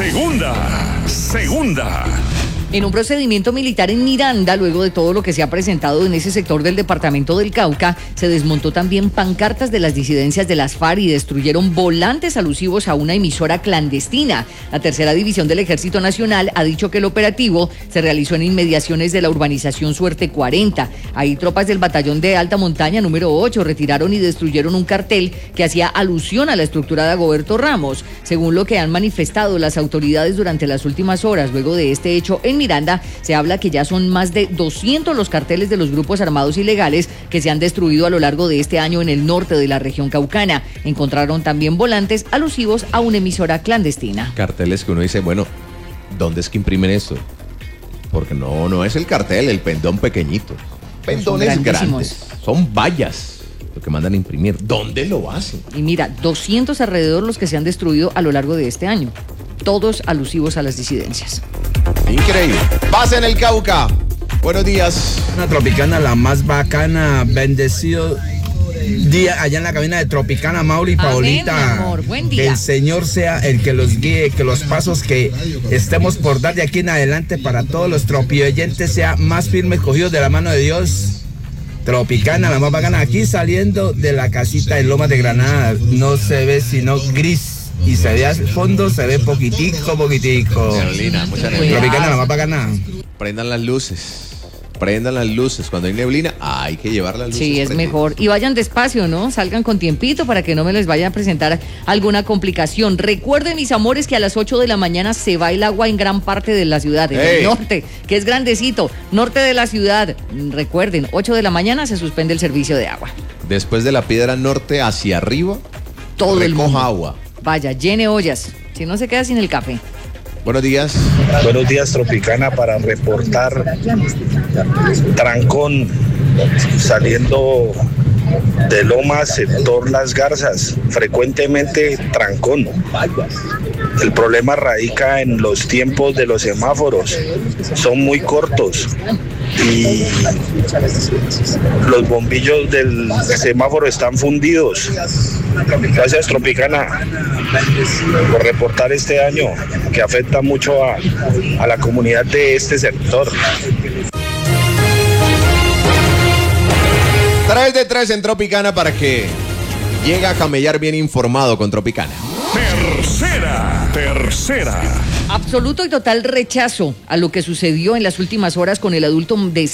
Segunda. En un procedimiento militar en Miranda, luego de todo lo que se ha presentado en ese sector del departamento del Cauca, se desmontó también pancartas de las disidencias de las FARC y destruyeron volantes alusivos a una emisora clandestina. La tercera división del Ejército Nacional ha dicho que el operativo se realizó en inmediaciones de la urbanización Suerte 40. Ahí tropas del batallón de alta montaña número 8 retiraron y destruyeron un cartel que hacía alusión a la estructura de Dagoberto Ramos. Según lo que han manifestado las autoridades durante las últimas horas, luego de este hecho en Miranda, se habla que ya son más de 200 los carteles de los grupos armados ilegales que se han destruido a lo largo de este año en el norte de la región caucana. Encontraron también volantes alusivos a una emisora clandestina. Carteles que uno dice, bueno, ¿dónde es que imprimen esto? Porque no es el cartel, el pendón pequeñito. Pendones grandes, son vallas lo que mandan a imprimir. ¿Dónde lo hacen? Y mira, 200 alrededor los que se han destruido a lo largo de este año, todos alusivos a las disidencias. Increíble. Pasa en el Cauca. Buenos días. Una Tropicana, la más bacana, bendecido día allá en la cabina de Tropicana, Mauri y Paulita. Amén, mi amor. Buen día. Que el Señor sea el que los guíe, que los pasos que estemos por dar de aquí en adelante para todos los tropioyentes sea más firme, cogidos de la mano de Dios. Tropicana, la más bacana, aquí saliendo de la casita en Lomas de Granada, no se ve sino gris. Y se ve al fondo, se ve poquitico. Neblina, mucha neblina. Tropicana, la más bacana. Prendan las luces. Cuando hay neblina, hay que llevar las luces. Sí, es prendidas. mejor. Y vayan despacio, ¿no? Salgan con tiempito para que no me les vaya a presentar alguna complicación. Recuerden, mis amores, que a las 8 de la mañana se va el agua en gran parte de la ciudad, en el norte, que es grandecito, norte de la ciudad. Recuerden, 8 de la mañana se suspende el servicio de agua. Después de la Piedra Norte hacia arriba, Todo el mundo. recoja agua. Vaya, llene ollas, si no se queda sin el café. Buenos días. Buenos días, Tropicana, para reportar trancón saliendo de Lomas, sector Las Garzas, frecuentemente trancón. El problema radica en los tiempos de los semáforos, son muy cortos y los bombillos del semáforo están fundidos. Gracias, Tropicana, por reportar este año que afecta mucho a la comunidad de este sector. 3 de 3 en Tropicana para que llegue a camellar bien informado con Tropicana. Tercera. Absoluto y total rechazo a lo que sucedió en las últimas horas con el adulto de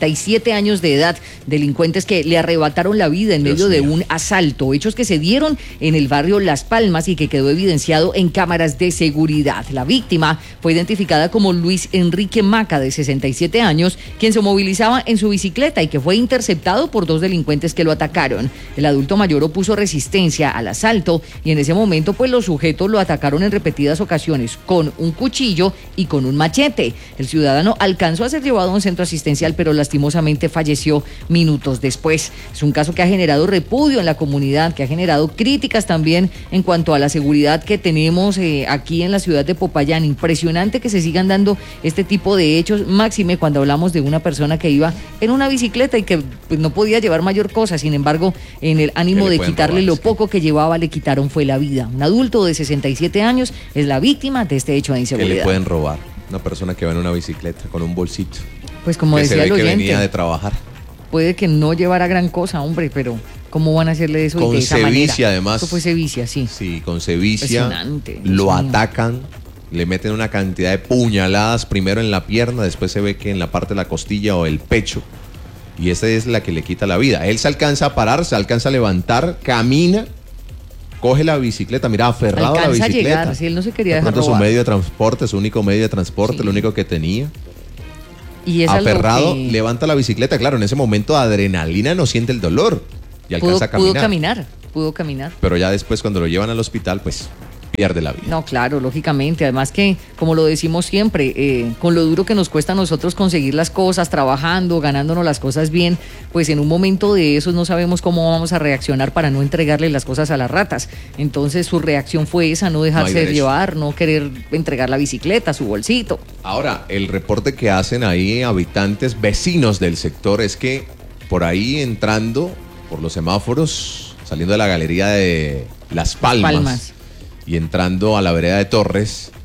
77 años de edad, delincuentes que le arrebataron la vida en medio de un asalto, hechos que se dieron en el barrio Las Palmas y que quedó evidenciado en cámaras de seguridad. La víctima fue identificada como Luis Enrique Maca, de 67 años, quien se movilizaba en su bicicleta y que fue interceptado por 2 delincuentes que lo atacaron. El adulto mayor opuso resistencia al asalto y en ese momento pues los sujetos lo atacaron en repetidas ocasiones con un cuchillo y con un machete. El ciudadano alcanzó a ser llevado a un centro asistencial, pero lastimosamente falleció minutos después. Es un caso que ha generado repudio en la comunidad, que ha generado críticas también en cuanto a la seguridad que tenemos aquí en la ciudad de Popayán. Impresionante que se sigan dando este tipo de hechos, máxime cuando hablamos de una persona que iba en una bicicleta y que pues, no podía llevar mayor cosa. Sin embargo, en el ánimo de quitarle lo poco que llevaba, le quitaron fue la vida. Un adulto de 67 años es la víctima de este hecho de inseguridad. Que le pueden robar. Una persona que va en una bicicleta con un bolsito. Pues como que decía se ve el que oyente, venía de trabajar. puede que no llevara gran cosa, hombre, pero ¿cómo van a hacerle eso Con de esa manera? sevicia, además. Eso fue sevicia, sí. Sí, con sevicia. Impresionante, Dios Lo mío. atacan, le meten una cantidad de puñaladas, primero en la pierna, después se ve que en la parte de la costilla o el pecho. Y esa es la que le quita la vida. Él se alcanza a parar, se alcanza a levantar, camina, coge la bicicleta, mira, aferrado a la Alcanza a bicicleta. llegar, si él no se quería De dejar pronto su robar. medio de transporte, su único medio de transporte, Sí. lo único que tenía. Y es algo Aferrado, que levanta la bicicleta. Claro, en ese momento adrenalina no siente el dolor y alcanza a caminar. pudo caminar. Pero ya después cuando lo llevan al hospital, pues pierde la vida. No, claro, lógicamente. Además que, como lo decimos siempre, con lo duro que nos cuesta a nosotros conseguir las cosas, trabajando, ganándonos las cosas bien, pues en un momento de esos no sabemos cómo vamos a reaccionar para no entregarle las cosas a las ratas. Entonces su reacción fue esa, no dejarse derecho. llevar, no querer entregar la bicicleta, su bolsito. Ahora, el reporte que hacen ahí habitantes, vecinos del sector, es que por ahí entrando por los semáforos, saliendo de la galería de Las Palmas. Palmas. Y entrando a la vereda de Torres,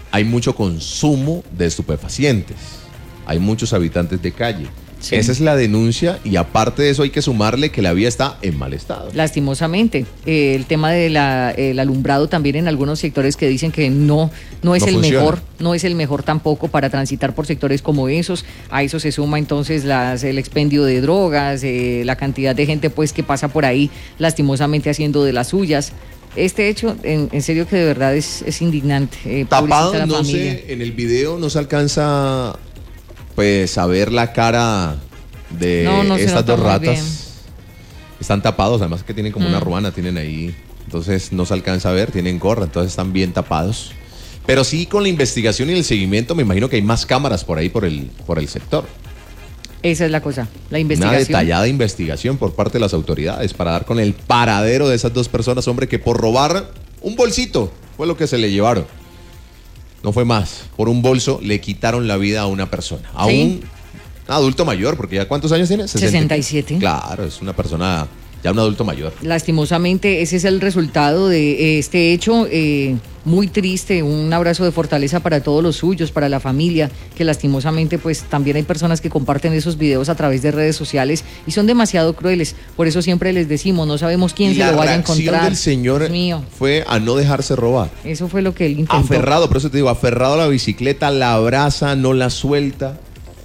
hay mucho consumo de estupefacientes. Hay muchos habitantes de calle. Sí. Esa es la denuncia y aparte de eso hay que sumarle que la vía está en mal estado. Lastimosamente. El tema del alumbrado también en algunos sectores que dicen que no es el funciona. Mejor, no es el mejor tampoco para transitar por sectores como esos. A eso se suma entonces el expendio de drogas, la cantidad de gente pues que pasa por ahí lastimosamente haciendo de las suyas. Este hecho, en serio que de verdad es indignante. Tapado, no sé, en el video no se alcanza pues a ver la cara de estas dos ratas. Están tapados, además que tienen como una ruana, tienen ahí, entonces no se alcanza a ver, tienen gorra, entonces están bien tapados. Pero sí, con la investigación y el seguimiento, me imagino que hay más cámaras por ahí por el sector. Esa es la cosa, la investigación. Una detallada investigación por parte de las autoridades para dar con el paradero de esas dos personas, hombre, que por robar un bolsito fue lo que se le llevaron. No fue más. Por un bolso le quitaron la vida a una persona. A un adulto mayor, porque ya ¿cuántos años tiene? 67. Claro, es una persona, ya un adulto mayor. Lastimosamente, ese es el resultado de este hecho. Muy triste, un abrazo de fortaleza para todos los suyos, para la familia, que lastimosamente pues también hay personas que comparten esos videos a través de redes sociales y son demasiado crueles. Por eso siempre les decimos, no sabemos quién se lo vaya a encontrar. La reacción del señor fue a no dejarse robar. Eso fue lo que él intentó. Aferrado, por eso te digo, aferrado a la bicicleta, la abraza, no la suelta.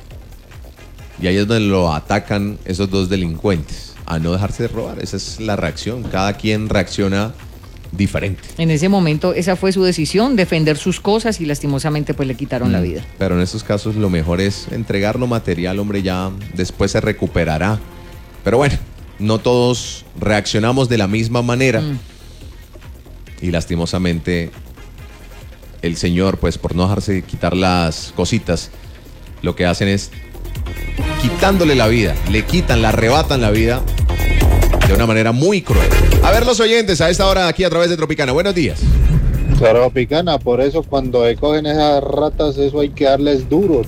Y ahí es donde lo atacan esos dos delincuentes, a no dejarse robar. Esa es la reacción, cada quien reacciona diferente. En ese momento esa fue su decisión, defender sus cosas y lastimosamente pues le quitaron la vida. Pero en estos casos lo mejor es entregar lo material, hombre, ya después se recuperará. Pero bueno, no todos reaccionamos de la misma manera. Y lastimosamente el señor, pues por no dejarse quitar las cositas, lo que hacen es quitándole la vida, le quitan, le arrebatan la vida de una manera muy cruel. A ver los oyentes a esta hora aquí a través de Tropicana. Buenos días. Tropicana, por eso cuando cogen esas ratas, eso hay que darles duro.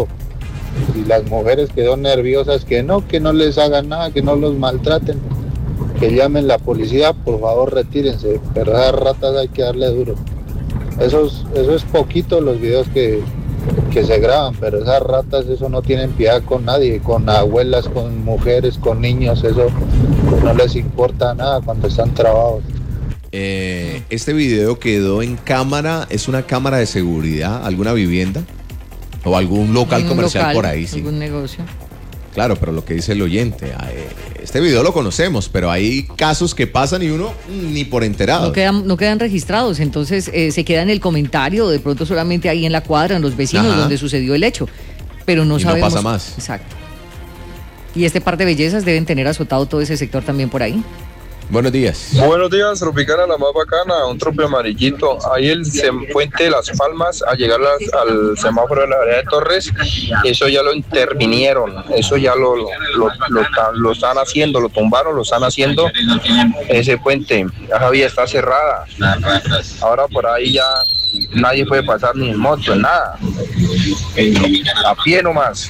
Y las mujeres que son nerviosas, que no les hagan nada, que no los maltraten, que llamen la policía, por favor retírense. Pero esas ratas hay que darle duro. Eso es poquito los videos que se graban, pero esas ratas, eso no tienen piedad con nadie, con abuelas, con mujeres, con niños, eso no les importa nada cuando están trabados. Este video quedó en cámara, ¿es una cámara de seguridad? ¿Alguna vivienda? ¿O algún local comercial por ahí? Sí. ¿Algún negocio? Claro, pero lo que dice el oyente, este video lo conocemos, pero hay casos que pasan y uno ni por enterado. No quedan registrados, entonces se queda en el comentario, de pronto solamente ahí en la cuadra, en los vecinos, donde sucedió el hecho, pero no sabemos. No pasa más. Exacto. Y este par de bellezas deben tener azotado todo ese sector también por ahí. Buenos días. Buenos días, Tropicana, la más bacana, un trope amarillito. Ahí el puente de Las Palmas, al llegar al semáforo de la vereda de Torres, eso ya lo intervinieron, eso ya lo están haciendo, lo tumbaron, lo están haciendo. Ese puente, esa vía está cerrada. Ahora por ahí ya nadie puede pasar ni en moto, nada. A pie nomás.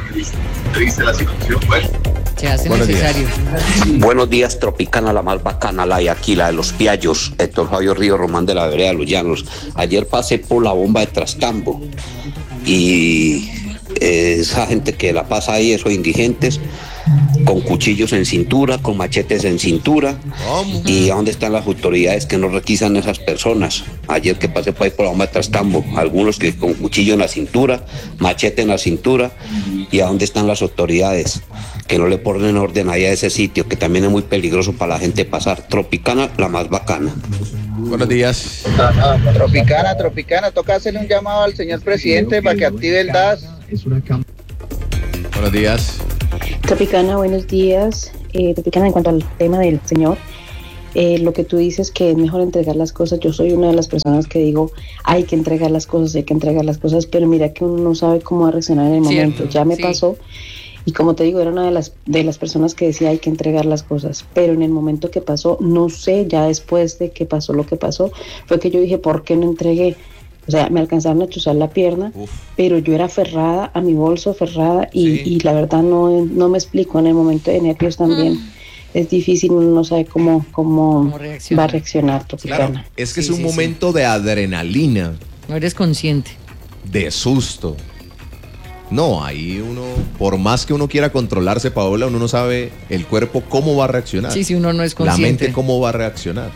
Se hace necesario. Buenos días, Tropicana, la más bacana, la de aquí, la de los Piallos, Héctor Fabio Río Román de la vereda de los Llanos. Ayer pasé por la bomba de Trastambo y esa gente que la pasa ahí, esos indigentes, con cuchillos en cintura, con machetes en cintura. ¿Y a dónde están las autoridades que no requisan a esas personas? Ayer que pasé por ahí por la bomba de Trastambo, algunos que con cuchillo en la cintura, machete en la cintura. ¿Y a dónde están las autoridades que no le ponen orden ahí a ese sitio, que también es muy peligroso para la gente pasar? Tropicana, la más bacana. Buenos días. Tropicana, toca hacerle un llamado al señor presidente para que active el DAS. Buenos días. Tropicana, buenos días. Tropicana, en cuanto al tema del señor, lo que tú dices que es mejor entregar las cosas, yo soy una de las personas que digo, hay que entregar las cosas, pero mira que uno no sabe cómo va a reaccionar en el momento. Ya me pasó, y como te digo, era una de las personas que decía hay que entregar las cosas, pero en el momento que pasó, no sé, ya después de que pasó lo que pasó, fue que yo dije, ¿por qué no entregué? O sea, me alcanzaron a chuzar la pierna, pero yo era aferrada a mi bolso, y la verdad no me explico, en el momento de nervios también. Es difícil, uno no sabe cómo va a reaccionar. Claro, es que es un momento de adrenalina. No eres consciente. De susto. No, ahí uno, por más que uno quiera controlarse, Paola, uno no sabe el cuerpo cómo va a reaccionar. Sí, si uno no es consciente. La mente cómo va a reaccionar.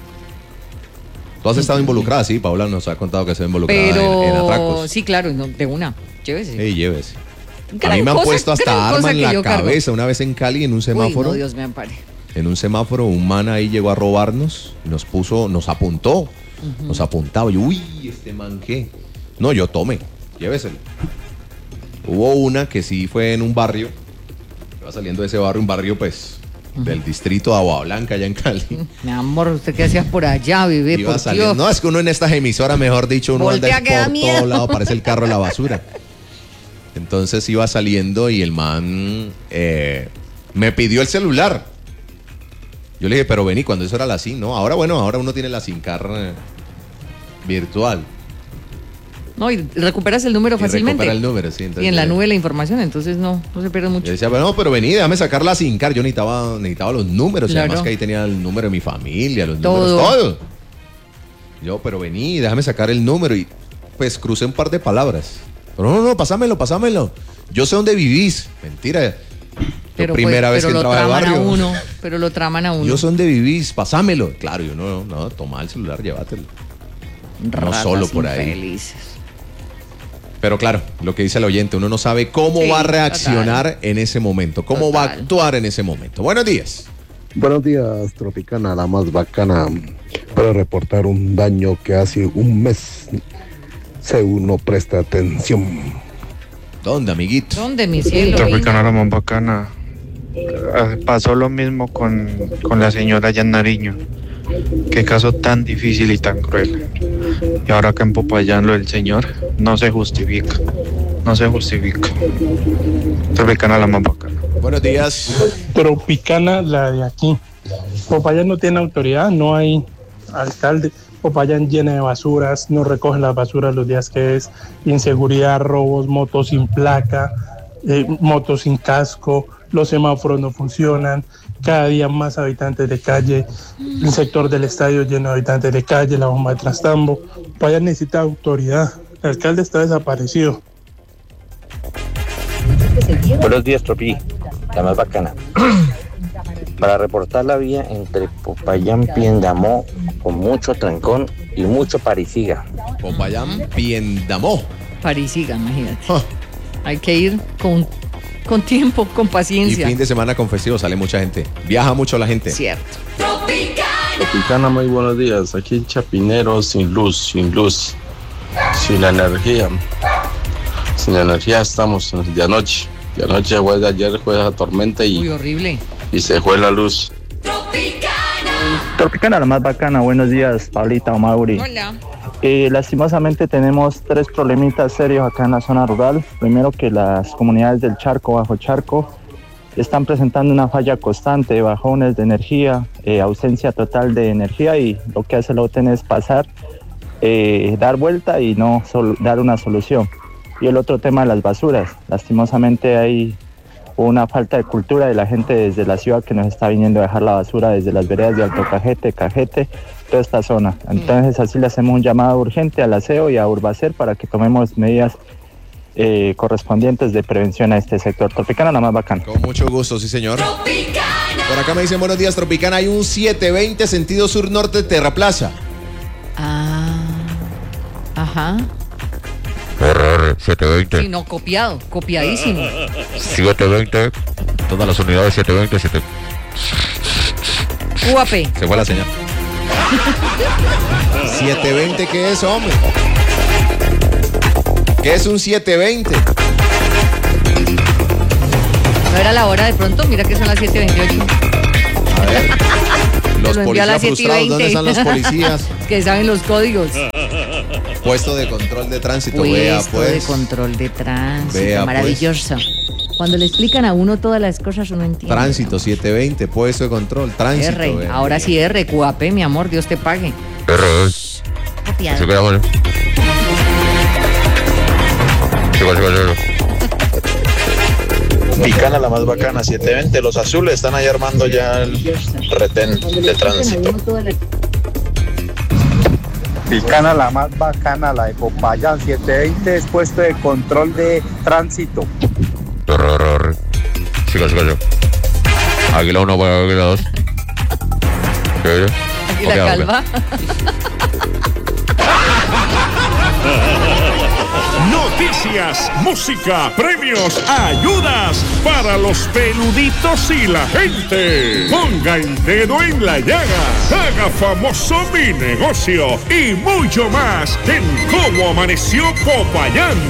Tú has estado involucrada, sí, Paola nos ha contado que se ha involucrada en atracos. Sí, claro, no, de una, llévese. Sí, llévese. Gran a mí me han cosa, puesto hasta gran arma cosa en que la yo cargo. cabeza. Una vez en Cali, en un semáforo. Uy, no, Dios me ampare. En un semáforo, un man ahí llegó a robarnos y nos apuntó. Nos apuntaba. Y uy, este man, ¿qué? No, yo tome, lléveselo. Hubo una que sí fue en un barrio. Iba saliendo de ese barrio, un barrio, pues, del distrito de Agua Blanca, allá en Cali. Mi amor, ¿usted qué hacías por allá, bebé? Iba Por saliendo. Dios. No, es que uno en estas emisoras, mejor dicho, uno anda Voltea, que da por miedo. todos lados, parece el carro de la basura. Entonces iba saliendo y el man me pidió el celular. Yo le dije, pero vení, cuando eso era la SIM, ¿no? Ahora, bueno, ahora uno tiene la SIM card virtual. No, y recuperas el número Y fácilmente. recupera el número, sí. Entonces, Y en la nube la información, entonces no se pierde mucho. Yo decía, bueno, pero vení, déjame sacar la SIM card. Yo necesitaba los números. Claro. Y además que ahí tenía el número de mi familia, los Todo. números, todo. Yo, pero vení, déjame sacar el número. Y pues crucé un par de palabras. Pero no, pásamelo. Yo sé dónde vivís. Mentira. Pero primera vez que lo entraba al traman barrio. a uno, pero lo traman a uno. Yo sé dónde vivís, pásamelo. Claro, yo no, toma el celular, llévatelo. Ratas solo por ahí. infelices. Pero claro, lo que dice el oyente, uno no sabe cómo Sí, va a reaccionar total. en ese momento, cómo va a actuar en ese momento. Buenos días. Buenos días, Tropicana, la más bacana, para reportar un daño que hace un mes, si uno presta atención. ¿Dónde, amiguito? ¿Dónde, mi cielo? Tropicana, la más bacana. Pasó lo mismo con la señora allá en Nariño. Qué caso tan difícil y tan cruel. Y ahora acá en Popayán lo del señor no se justifica. Tropicana, la más bacana. Buenos días. Tropicana, la de aquí. Popayán no tiene autoridad, no hay alcalde. Popayán llena de basuras, no recogen las basuras los días que es. Inseguridad, robos, motos sin placa, motos sin casco, los semáforos no funcionan. Cada día más habitantes de calle, el sector del estadio lleno de habitantes de calle, la bomba de Trastambo. Popayán necesita autoridad. El alcalde está desaparecido. Buenos días, Tropi, la más bacana. Para reportar la vía entre Popayán Piendamó con mucho trancón y mucho parisiga. Popayán Piendamó. Parisiga, imagínate. Hay que ir con tiempo, con Y paciencia. fin de semana con festivo sale mucha gente. Viaja mucho la gente. Cierto. Tropicana, muy buenos días. Aquí en Chapinero, sin luz, sin energía. Sin energía estamos de anoche. De anoche fue de ayer, fue la tormenta Uy, horrible. y se fue la luz. Tropicana, la más bacana. Buenos días, Pablita o Mauri. Hola. Lastimosamente tenemos 3 problemitas serios acá en la zona rural. Primero, que las comunidades del Charco, Bajo Charco, están presentando una falla constante de bajones de energía, ausencia total de energía, y lo que hace la OTEN es pasar, dar vuelta y no dar una solución. Y el otro tema de las basuras. Lastimosamente hay una falta de cultura de la gente desde la ciudad que nos está viniendo a dejar la basura desde las veredas de Alto Cajete, toda esta zona. Entonces así le hacemos un llamado urgente al aseo y a Urbacer para que tomemos medidas correspondientes de prevención a este sector. Tropicana, la más bacana. Con mucho gusto, sí señor. Por acá me dicen buenos días, Tropicana. Hay un 720 sentido sur-norte de Terraplaza. Ajá. RR 720. Sí, no, copiadísimo. 720. Todas las unidades 720. UAP. Se fue la señal. 720, ¿qué es, hombre? ¿Qué es un 720? No era la hora de pronto, mira que son las 7:28. A ver. Los Lo envió a las policías frustrados, ¿dónde 7:20. están los policías? Que saben los códigos. Puesto de control de tránsito, Puesto vea de pues. control de tránsito, Vea, pues. maravilloso. Cuando le explican a uno todas las cosas, uno entiende. Tránsito 720, puesto de control, tránsito. R, vea. ahora sí R, QAP, mi amor, Dios te pague. RR. Copiado. Se queda bueno. Picana, la más bacana, 720. Los azules están ahí armando ya el retén de tránsito. Tropicana, la más bacana, la de Popayán 720, es puesto de control de tránsito. Siga. Águila 1 para Águila 2. ¿Y la calva? Noticias, música, premios, ayudas para los peluditos y la gente. Ponga el dedo en la llaga, haga famoso mi negocio y mucho más en Cómo Amaneció Popayán.